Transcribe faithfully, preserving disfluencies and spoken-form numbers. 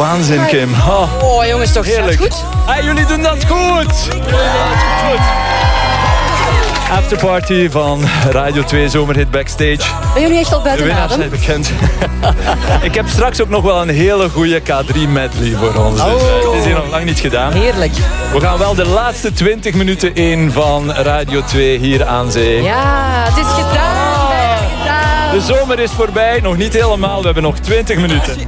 waanzin, Kim. Oh, oh jongens, toch heerlijk. goed? Hey, jullie doen dat goed. Jullie doen dat goed. Afterparty van Radio twee Zomerhit Backstage. Ben jullie echt al De buiten winnaars adem? zijn bekend. Ik heb straks ook nog wel een hele goede K drie medley voor ons. Dus, Oh. uh, het is hier nog lang niet gedaan. Heerlijk. We gaan wel de laatste twintig minuten in van Radio twee hier aan zee. Ja, het is gedaan. Bijna gedaan. De zomer is voorbij, nog niet helemaal. We hebben nog twintig minuten.